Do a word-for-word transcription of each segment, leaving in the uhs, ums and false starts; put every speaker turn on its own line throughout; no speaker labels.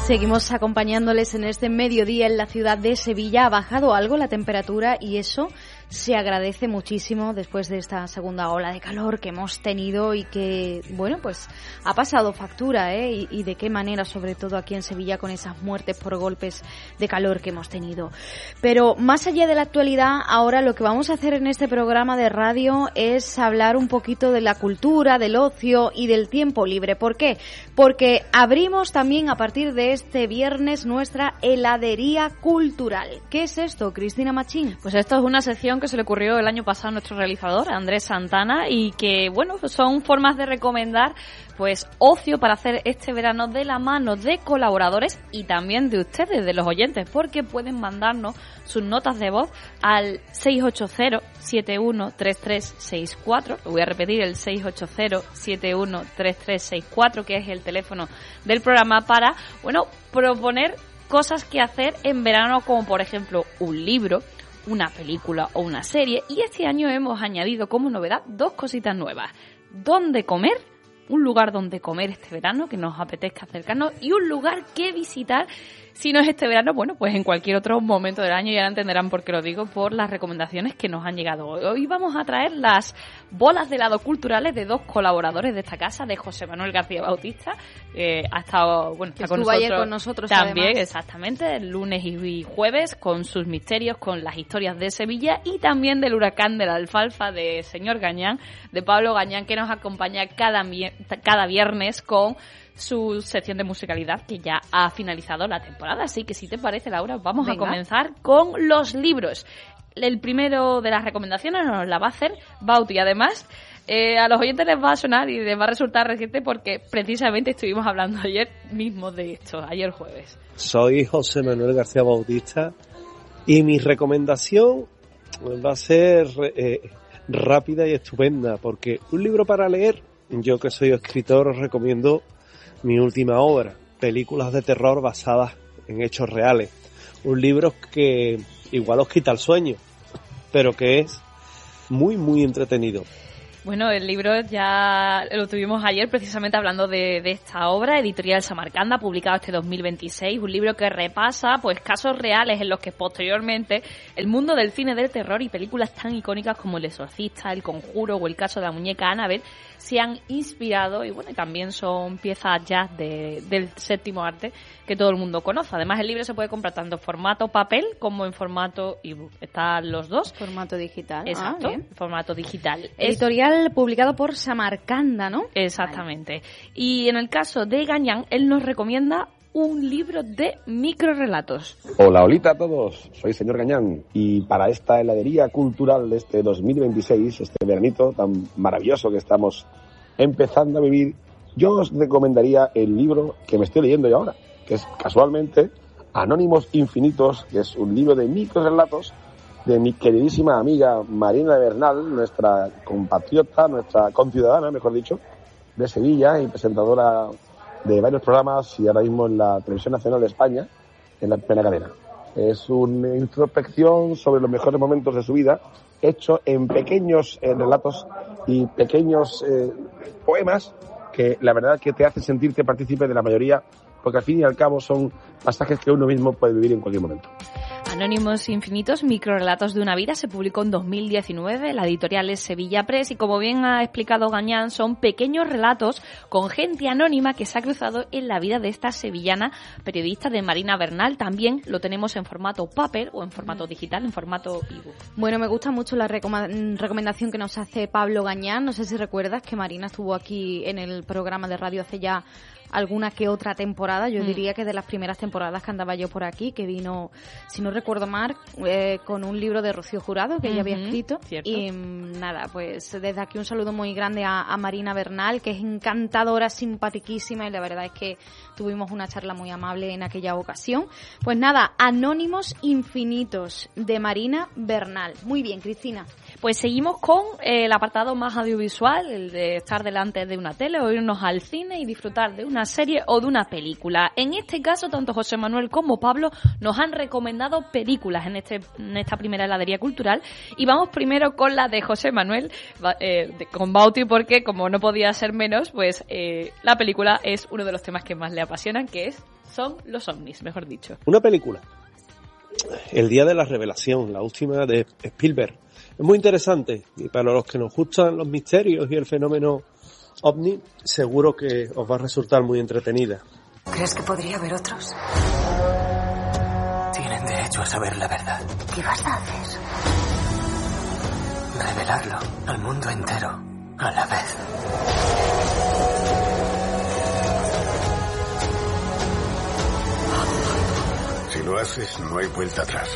Seguimos acompañándoles en este mediodía en la ciudad de Sevilla. Ha bajado algo la temperatura y eso se agradece muchísimo después de esta segunda ola de calor que hemos tenido y que, bueno, pues ha pasado factura, ¿eh? Y, y de qué manera, sobre todo aquí en Sevilla, con esas muertes por golpes de calor que hemos tenido. Pero más allá de la actualidad, ahora lo que vamos a hacer en este programa de radio es hablar un poquito de la cultura, del ocio y del tiempo libre. ¿Por qué? Porque abrimos también a partir de este viernes nuestra heladería cultural. ¿Qué es esto, Cristina Machín?
Pues esto es una sección que se le ocurrió el año pasado a nuestro realizador, Andrés Santana, y que, bueno, son formas de recomendar pues ocio para hacer este verano de la mano de colaboradores y también de ustedes, de los oyentes, porque pueden mandarnos sus notas de voz al seis ocho cero, siete uno tres tres seis cuatro. Lo voy a repetir, el seis ocho cero, siete uno tres tres seis cuatro, que es el teléfono del programa, para, bueno, proponer cosas que hacer en verano, como por ejemplo un libro, una película o una serie. Y este año hemos añadido como novedad dos cositas nuevas: dónde comer, un lugar donde comer este verano que nos apetezca acercarnos, y un lugar que visitar, si no es este verano, bueno, pues en cualquier otro momento del año. Y ahora entenderán por qué lo digo, por las recomendaciones que nos han llegado hoy. Hoy vamos a traer las bolas de helado culturales de dos colaboradores de esta casa, de José Manuel García Bautista, que ha estado, bueno, está
con
nosotros,
ayer con nosotros
también,
además.
Exactamente, el lunes y jueves, con sus misterios, con las historias de Sevilla, y también del huracán de la alfalfa de señor Gañán, de Pablo Gañán, que nos acompaña cada, cada viernes con su sección de musicalidad, que ya ha finalizado la temporada. Así que, si te parece, Laura, vamos Venga. a comenzar con los libros. El primero de las recomendaciones nos la va a hacer Bauti. Además, eh, a los oyentes les va a sonar y les va a resultar reciente, porque precisamente estuvimos hablando ayer mismo de esto, ayer jueves.
Soy José Manuel García Bautista y mi recomendación va a ser eh, rápida y estupenda, porque un libro para leer, yo que soy escritor, os recomiendo mi última obra, Películas de terror basadas en hechos reales. Un libro que igual os quita el sueño, pero que es muy, muy entretenido.
Bueno, el libro ya lo tuvimos ayer precisamente hablando de, de esta obra, Editorial Samarcanda, publicado este dos mil veintiséis, un libro que repasa pues casos reales en los que posteriormente el mundo del cine del terror y películas tan icónicas como El Exorcista, El Conjuro o el caso de la muñeca Annabelle se han inspirado, y bueno, también son piezas ya de, del séptimo arte que todo el mundo conoce. Además, el libro se puede comprar tanto en formato papel como en formato ebook. Están los dos.
Formato digital.
Exacto,
ah,
formato digital.
Editorial es... publicado por Samarcanda, ¿no?
Exactamente. Vale. Y en el caso de Gañán, él nos recomienda un libro de microrelatos.
Hola, holita a todos, soy señor Gañán, y para esta heladería cultural de este dos mil veintiséis, este veranito tan maravilloso que estamos empezando a vivir, yo os recomendaría el libro que me estoy leyendo yo ahora, que es casualmente Anónimos Infinitos, que es un libro de microrelatos de mi queridísima amiga Marina Bernal, nuestra compatriota, nuestra conciudadana, mejor dicho, de Sevilla, y presentadora de varios programas, y ahora mismo en la Televisión Nacional de España, en la primera cadena. Es una introspección sobre los mejores momentos de su vida, hecho en pequeños eh, relatos y pequeños eh, poemas que la verdad que te hacen sentirte partícipe de la mayoría, porque al fin y al cabo son pasajes que uno mismo puede vivir en cualquier momento.
Anónimos Infinitos, microrelatos de una vida, se publicó en dos mil diecinueve, la editorial es Sevilla Press, y como bien ha explicado Gañán, son pequeños relatos con gente anónima que se ha cruzado en la vida de esta sevillana periodista, de Marina Bernal. También lo tenemos en formato papel o en formato digital, en formato ebook.
Bueno, me gusta mucho la recom- recomendación que nos hace Pablo Gañán. No sé si recuerdas que Marina estuvo aquí en el programa de radio hace ya alguna que otra temporada. Yo mm. diría que de las primeras temporadas que andaba yo por aquí, que vino, si no recuerdo mal, eh, con un libro de Rocío Jurado que uh-huh. ella había escrito.
Cierto.
Y nada, pues desde aquí un saludo muy grande a, a Marina Bernal, que es encantadora, simpaticísima, y la verdad es que tuvimos una charla muy amable en aquella ocasión. Pues nada, Anónimos Infinitos, de Marina Bernal. Muy bien, Cristina.
Pues seguimos con eh, el apartado más audiovisual, el de estar delante de una tele o irnos al cine y disfrutar de una serie o de una película. En este caso, tanto José Manuel como Pablo nos han recomendado películas en, este, en esta primera heladería cultural. Y vamos primero con la de José Manuel, eh, de, con Bauti, porque como no podía ser menos, pues eh, la película es uno de los temas que más le apasionan, que es son los ovnis, mejor dicho.
Una película. El día de la revelación, la última de Spielberg. Es muy interesante y para los que nos gustan los misterios y el fenómeno ovni, seguro que os va a resultar muy entretenida.
¿Crees que podría haber otros?
Tienen derecho a saber la verdad.
¿Qué vas a hacer?
Revelarlo al mundo entero a la vez.
Si lo haces, no hay vuelta atrás.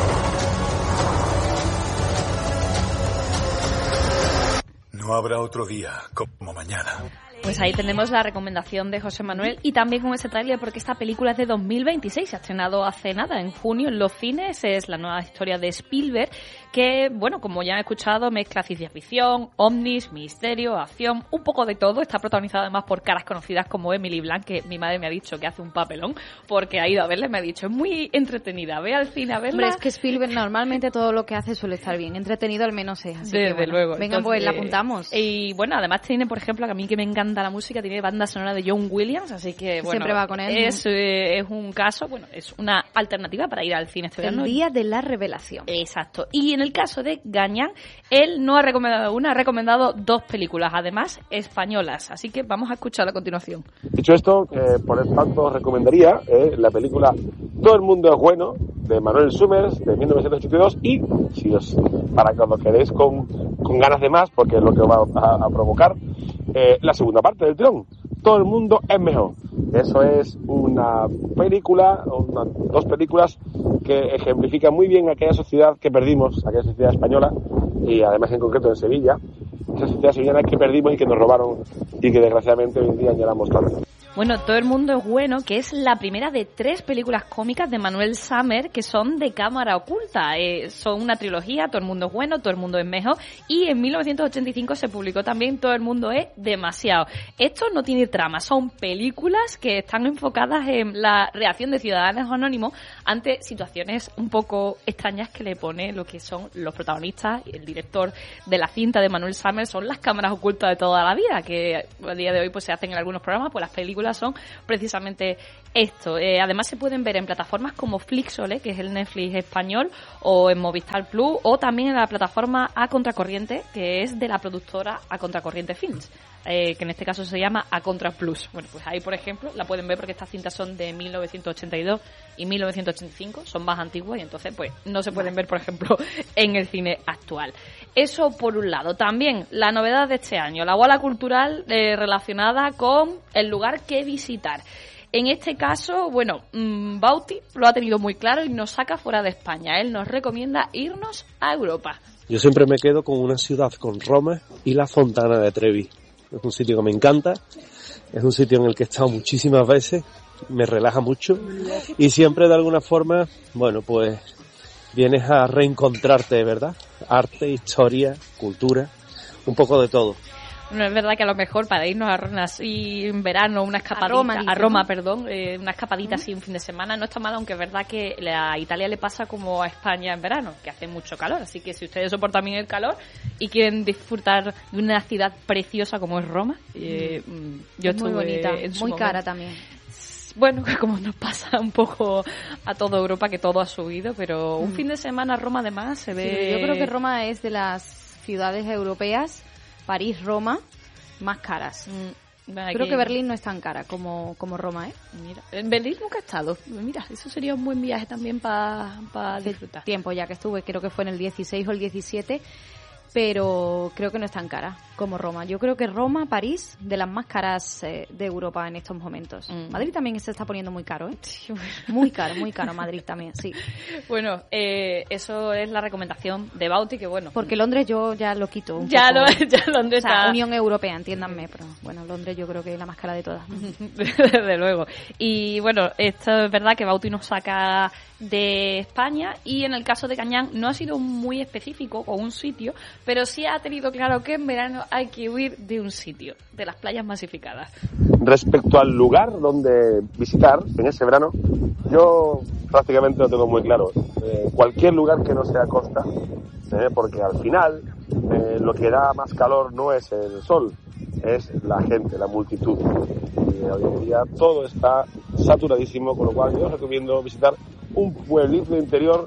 No habrá otro día como mañana.
Pues ahí tenemos la recomendación de José Manuel y también con ese tráiler porque esta película es de dos mil veintiséis, se ha estrenado hace nada, en junio en los cines. Es la nueva historia de Spielberg que, bueno, como ya han escuchado, mezcla ciencia ficción, ovnis, misterio, acción, un poco de todo. Está protagonizada además por caras conocidas como Emily Blunt, que mi madre me ha dicho que hace un papelón porque ha ido a verla y me ha dicho, es muy entretenida, ve al cine a verla.
Hombre, es que Spielberg normalmente todo lo que hace suele estar bien, entretenido al menos es, así
Desde
que bueno.
luego.
Venga,
Entonces,
pues la apuntamos.
Y bueno, además tiene, por ejemplo, que a mí que me encanta la música, tiene banda sonora de John Williams, así que bueno,
siempre va con él.
Es, eh, es un caso, bueno, es una alternativa para ir al cine este verano.
El día de la revelación.
Exacto. Y en el caso de Gañán, él no ha recomendado una, ha recomendado dos películas, además españolas, así que vamos a escuchar a continuación.
Dicho esto, eh, por el tanto os recomendaría eh, la película Todo el mundo es bueno, de Manuel Summers, de mil novecientos ochenta y dos, y si os, para que os lo quedéis con, con ganas de más, porque es lo que os va a, a provocar, eh, la segunda parte del tirón, Todo el mundo es mejor. Eso es una película, una, dos películas que ejemplifican muy bien aquella sociedad que perdimos, aquella sociedad española, y además en concreto en Sevilla, esa sociedad sevillana que perdimos y que nos robaron y que desgraciadamente hoy en día añoramos tanto.
Bueno, Todo el mundo es bueno, que es la primera de tres películas cómicas de Manuel Summers que son de cámara oculta. Eh, son una trilogía, Todo el mundo es bueno, Todo el mundo es mejor, y en mil novecientos ochenta y cinco se publicó también Todo el mundo es demasiado. Esto no tiene trama, son películas que están enfocadas en la reacción de ciudadanos anónimos ante situaciones un poco extrañas que le pone lo que son los protagonistas y el director de la cinta de Manuel Summers. Son las cámaras ocultas de toda la vida, que a día de hoy pues se hacen en algunos programas, pues las películas son precisamente esto. Eh, además se pueden ver en plataformas como Flixole, que es el Netflix español, o en Movistar Plus, o también en la plataforma A Contracorriente, que es de la productora A Contracorriente Films, eh, que en este caso se llama A Contra Plus. Bueno, pues ahí, por ejemplo, la pueden ver porque estas cintas son de mil novecientos ochenta y dos y mil novecientos ochenta y cinco, son más antiguas y entonces pues no se pueden ver, por ejemplo, en el cine actual. Eso por un lado. También la novedad de este año, la bola cultural eh, relacionada con el lugar que visitar. En este caso, bueno, mmm, Bauti lo ha tenido muy claro y nos saca fuera de España. Él nos recomienda irnos a Europa.
Yo siempre me quedo con una ciudad, con Roma y la Fontana de Trevi. Es un sitio que me encanta, es un sitio en el que he estado muchísimas veces, me relaja mucho y siempre de alguna forma, bueno, pues vienes a reencontrarte, ¿verdad? Arte, historia, cultura, un poco de todo.
No es verdad que a lo mejor para irnos a Roma así en verano, una escapadita, a Roma, a Roma perdón, eh, una escapadita así un fin de semana no está mal, aunque es verdad que a Italia le pasa como a España en verano, que hace mucho calor, así que si ustedes soportan bien el calor y quieren disfrutar de una ciudad preciosa como es Roma, eh, yo
es muy bonita,
en
muy
momento.
cara también.
Bueno, como nos pasa un poco a toda Europa, que todo ha subido, pero un mm. fin de semana Roma además se ve...
Sí, yo creo que Roma es de las ciudades europeas, París, Roma, más caras. Mm, creo que... que Berlín no es tan cara como, como Roma, ¿eh?
Mira, en Berlín nunca he estado. Mira, eso sería un buen viaje también para pa disfrutar.
Tiempo ya que estuve, creo que fue en el dieciséis o el diecisiete, pero creo que no es tan cara. como Roma. Yo creo que Roma, París, de las más caras eh, de Europa en estos momentos. Mm. Madrid también se está poniendo muy caro, ¿eh? Sí, bueno. Muy caro, muy caro Madrid también, sí.
Bueno, eh, eso es la recomendación de Bauti, que bueno.
Porque Londres yo ya lo quito un
ya
poco.
Lo, ya Londres
o sea,
está...
Unión Europea, entiéndanme, pero bueno, Londres yo creo que es la más cara de todas.
Desde luego. Y bueno, esto es verdad que Bauti nos saca de España, y en el caso de Cañán no ha sido muy específico con un sitio, pero sí ha tenido claro que en verano hay que huir de un sitio, de las playas masificadas.
Respecto al lugar donde visitar en ese verano, yo prácticamente lo tengo muy claro. Eh, cualquier lugar que no sea costa, eh, porque al final eh, lo que da más calor no es el sol, es la gente, la multitud. Y hoy en día todo está saturadísimo, con lo cual yo os recomiendo visitar un pueblito interior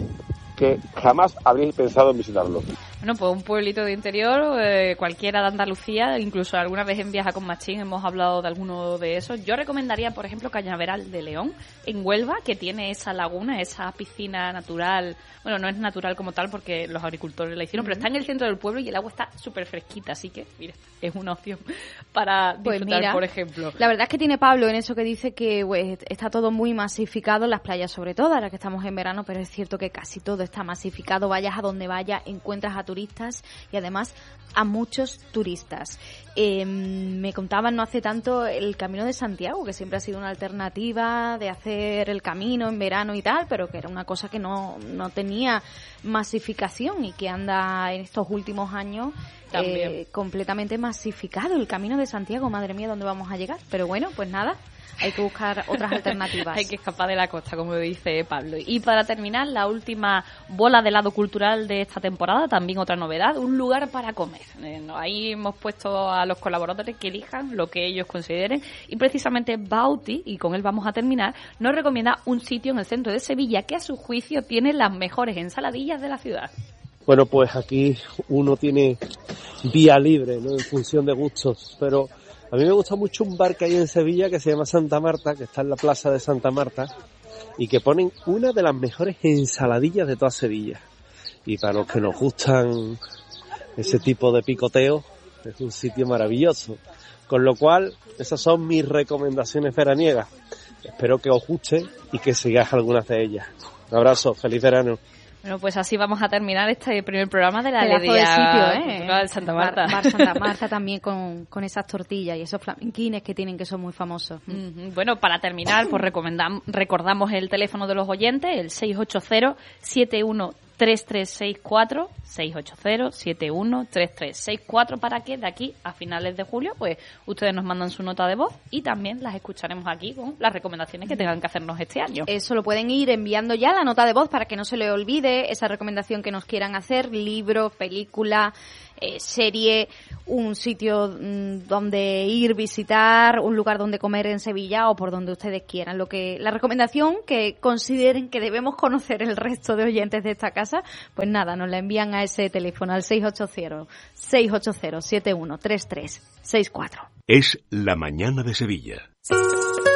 que jamás habríais pensado en visitarlo.
Bueno, pues un pueblito de interior, eh, cualquiera de Andalucía, incluso alguna vez en Viaja con Machín hemos hablado de alguno de esos. Yo recomendaría, por ejemplo, Cañaveral de León, en Huelva, que tiene esa laguna, esa piscina natural. Bueno, no es natural como tal porque los agricultores la hicieron, uh-huh. pero está en el centro del pueblo y el agua está súper fresquita, así que, mira, es una opción para disfrutar, pues mira, por ejemplo.
La verdad es que tiene Pablo en eso que dice que pues, está todo muy masificado, las playas sobre todo, ahora que estamos en verano, pero es cierto que casi todo está masificado, vayas a donde vayas, encuentras a turistas y además a muchos turistas. Eh, me contaban no hace tanto el Camino de Santiago, que siempre ha sido una alternativa de hacer el camino en verano y tal, pero que era una cosa que no, no tenía masificación y que anda en estos últimos años eh, completamente masificado. El Camino de Santiago, madre mía, ¿dónde vamos a llegar? Pero bueno, pues nada, hay que buscar otras alternativas.
Hay que escapar de la costa, como dice Pablo. Y para terminar, la última bola de helado cultural de esta temporada, también otra novedad, un lugar para comer. Eh, ahí hemos puesto a los colaboradores que elijan lo que ellos consideren, y precisamente Bauti, y con él vamos a terminar, nos recomienda un sitio en el centro de Sevilla que a su juicio tiene las mejores ensaladillas de la ciudad.
Bueno, pues aquí uno tiene vía libre, ¿no?, en función de gustos, pero a mí me gusta mucho un bar que hay en Sevilla que se llama Santa Marta, que está en la plaza de Santa Marta, y que ponen una de las mejores ensaladillas de toda Sevilla. Y para los que nos gustan ese tipo de picoteo, es un sitio maravilloso. Con lo cual, esas son mis recomendaciones veraniegas. Espero que os guste y que sigáis algunas de ellas. Un abrazo, feliz verano.
Bueno, pues así vamos a terminar este primer programa de la
Pedazo
alegría
de sitio, ¿eh?
de Santa Marta.
Bar, Bar Santa Marta también con, con esas tortillas y esos flamenquines que tienen, que son muy famosos.
Mm-hmm. Bueno, para terminar, pues recomendam- recordamos el teléfono de los oyentes, el seis ocho cero, siete uno tres tres seis cuatro, seis ocho cero, siete uno tres tres seis cuatro, para que de aquí a finales de julio pues ustedes nos mandan su nota de voz y también las escucharemos aquí con las recomendaciones que tengan que hacernos este año.
Eso lo pueden ir enviando ya, la nota de voz, para que no se le olvide esa recomendación que nos quieran hacer, libro, película, eh, serie, un sitio mmm, donde ir, visitar, un lugar donde comer en Sevilla o por donde ustedes quieran. Lo que la recomendación que consideren que debemos conocer el resto de oyentes de esta casa, pues nada, nos la envían a ese teléfono, al seis ocho cero, seis ocho cero, siete uno tres tres seis cuatro.
Es La Mañana de Sevilla.